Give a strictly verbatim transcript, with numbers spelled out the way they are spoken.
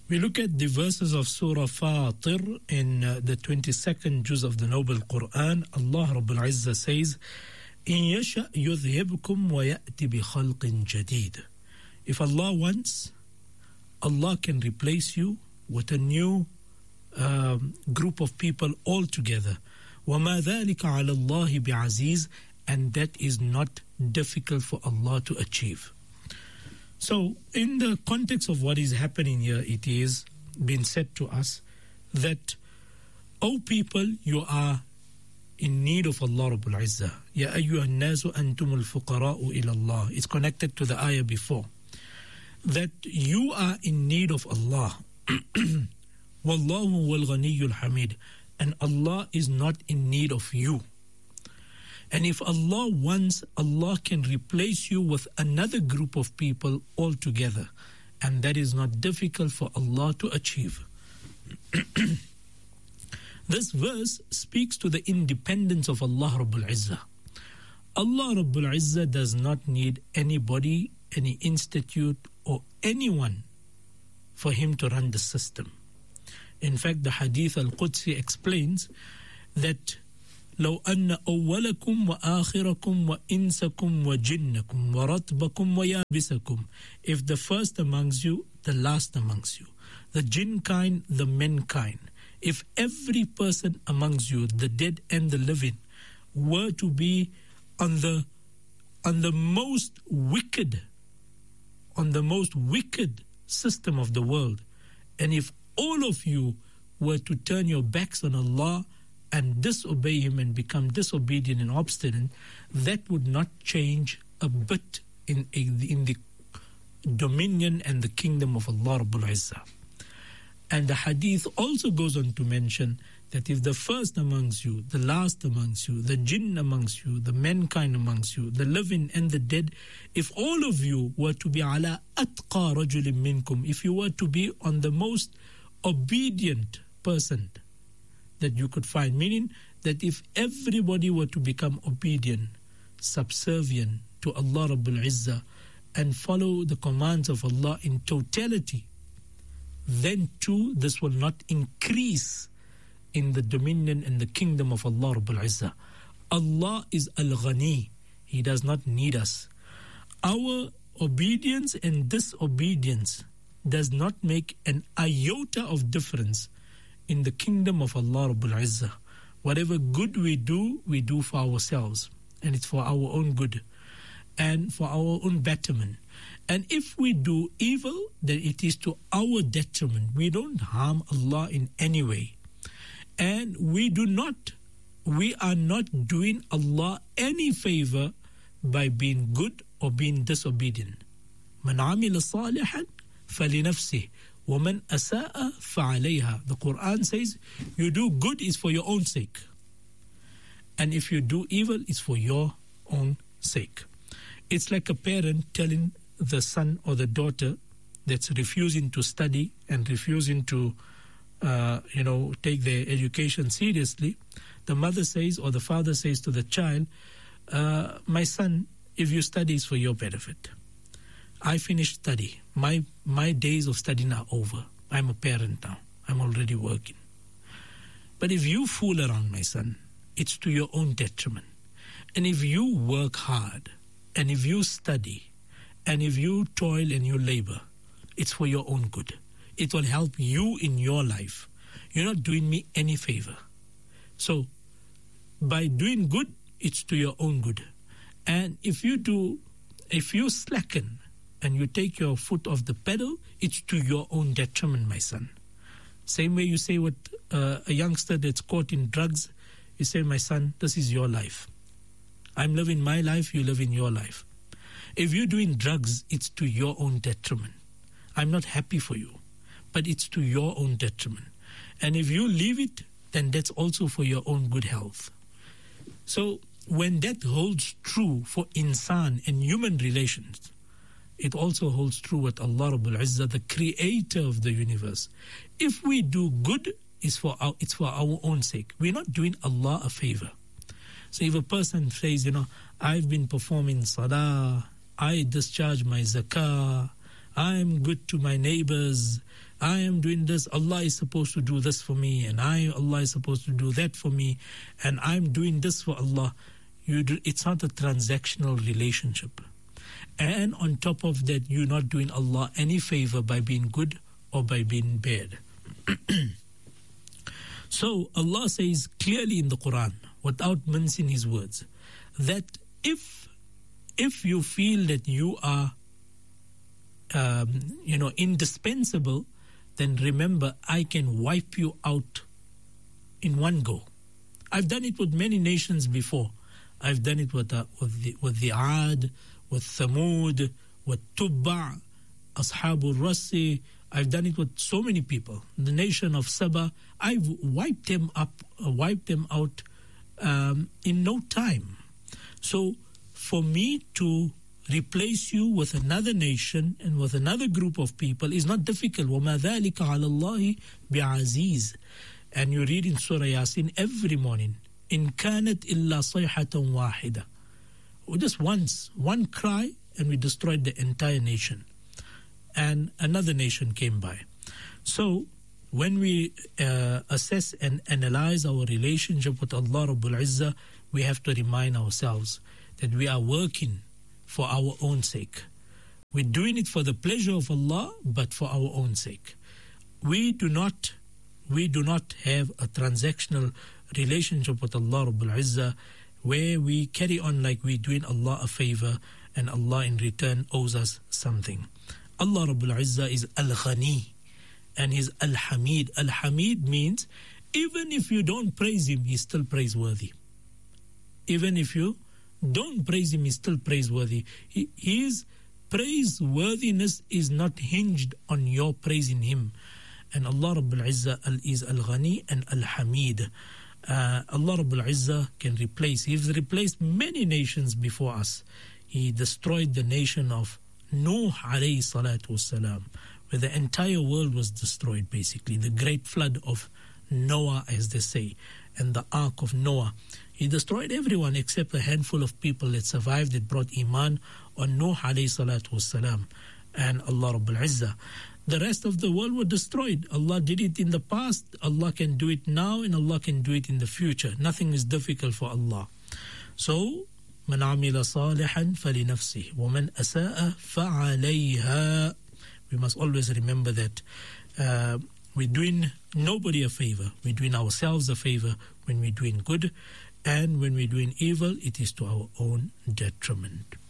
We look at the verses of Surah Fatir in uh, the twenty-second juz of the Noble Quran. Allah Rabbul Izzah says, إِن يَشَأْ يُذْهِبْكُمْ وَيَأْتِ بِخَلْقٍ جَدِيدٍ. If Allah wants, Allah can replace you with a new um, group of people altogether. وَمَا ذَلِكَ عَلَى اللَّهِ بِعَزِيزٍ. And that is not difficult for Allah to achieve. So, in the context of what is happening here, it is being said to us that, O people, you are in need of Allah Rabbul Izzah. Ya ayyuhan nasu antumul fuqara'u ila Allah. It's connected to the ayah before. That you are in need of Allah. Wallahu wal ghaniyyul hamid. And Allah is not in need of you. And if Allah wants, Allah can replace you with another group of people altogether. And that is not difficult for Allah to achieve. This verse speaks to the independence of Allah Rabbul Izzah. Allah Rabbul Izzah does not need anybody, any institute or anyone for him to run the system. In fact, the Hadith al-Qudsi explains that لو أن أولكم وآخركم وإنسكم وجنكم ورتبكم ويابسكم. If the first amongst you, the last amongst you, the jinn kind, the mankind, if every person amongst you, the dead and the living, were to be on the on the most wicked, on the most wicked system of the world, and if all of you were to turn your backs on Allah and disobey him and become disobedient and obstinate, that would not change a bit in, in the dominion and the kingdom of Allah Rabbul Izzah. And the hadith also goes on to mention that if the first amongst you, the last amongst you, the jinn amongst you, the mankind amongst you, the living and the dead, if all of you were to be ala atqa rajulin minkum, if you were to be on the most obedient person that you could find, meaning that if everybody were to become obedient, subservient to Allah Rabbul Izzah and follow the commands of Allah in totality, then too this will not increase in the dominion and the kingdom of Allah Rabbul Izzah. Allah is Al-Ghani. He does not need us. Our obedience and disobedience does not make an iota of difference in the kingdom of Allah Rabbul Izzah. Whatever good we do, we do for ourselves. And it's for our own good. And for our own betterment. And if we do evil, then it is to our detriment. We don't harm Allah in any way. And we do not, we are not doing Allah any favor by being good or being disobedient. Man amila salihan falinafsih. وَمَنْ أَسَاءَ فَعَلَيْهَا. The Quran says, you do good is for your own sake. And if you do evil, it's for your own sake. It's like a parent telling the son or the daughter that's refusing to study and refusing to, uh, you know, take their education seriously. The mother says or the father says to the child, uh, my son, if you study, it's for your benefit. I finished study. My my days of studying are over. I'm a parent now. I'm already working. But if you fool around, my son, it's to your own detriment. And if you work hard, and if you study, and if you toil and you labor, it's for your own good. It will help you in your life. You're not doing me any favor. So, by doing good, it's to your own good. And if you do, if you slacken, and you take your foot off the pedal, it's to your own detriment, my son. Same way you say with uh, a youngster that's caught in drugs, you say, my son, this is your life. I'm living my life, you live in your life. If you're doing drugs, it's to your own detriment. I'm not happy for you, but it's to your own detriment. And if you leave it, then that's also for your own good health. So when that holds true for insan and human relations, it also holds true with Allah Rabbul Izzah, the creator of the universe. If we do good, it's for our, it's for our own sake. We're not doing Allah a favor. So if a person says, you know, I've been performing salah, I discharge my zakah, I am good to my neighbors, I am doing this, Allah is supposed to do this for me, and I, Allah is supposed to do that for me, and I'm doing this for Allah. You do, it's not a transactional relationship. And on top of that, you're not doing Allah any favor by being good or by being bad. So Allah says clearly in the Quran, without mincing His words, that if if you feel that you are um, you know, indispensable, then remember, I can wipe you out in one go. I've done it with many nations before. I've done it with the, with the, with the Aad, with Thamud, with Tubba, Ashabul Rassi. I've done it with so many people. The nation of Saba, I've wiped them up, uh, wiped them out um, in no time. So for me to replace you with another nation and with another group of people is not difficult. وَمَا ذَلِكَ عَلَى اللَّهِ بِعَزِيزٍ. And you read in Surah Yasin every morning, إِن كَانَتْ إِلَّا صَيْحَةً وَاحِدَةً. Just once, one cry, and we destroyed the entire nation. And another nation came by. So when we uh, assess and analyze our relationship with Allah Rabbul Izzah, we have to remind ourselves that we are working for our own sake. We're doing it for the pleasure of Allah, but for our own sake. We do not, we do not have a transactional relationship with Allah Rabbul Izzah where we carry on like we're doing Allah a favor and Allah in return owes us something. Allah Rabbul Izzah is Al-Ghani and He's Al-Hamid. Al-Hamid means even if you don't praise Him, He's still praiseworthy. Even if you don't praise Him, He's still praiseworthy. He, his praiseworthiness is not hinged on your praising Him. And Allah Rabbul Izzah is Al-Ghani and Al-Hamid. Uh, Allah Rabbul Izzah can replace. He's replaced many nations before us. He destroyed the nation of Nuh alayhi salatu wasalam, where the entire world was destroyed basically. The great flood of Noah, as they say, and the ark of Noah. He destroyed everyone except a handful of people that survived, that brought Iman on Nuh alayhi salatu wasalam and Allah Rabbul Izzah. The rest of the world were destroyed. Allah did it in the past, Allah can do it now, and Allah can do it in the future. Nothing is difficult for Allah. So, من عمل صالحا فلنفسه ومن أساء فعليها. We must always remember that uh, we're doing nobody a favor. We're doing ourselves a favor when we're doing good, and when we're doing evil, it is to our own detriment.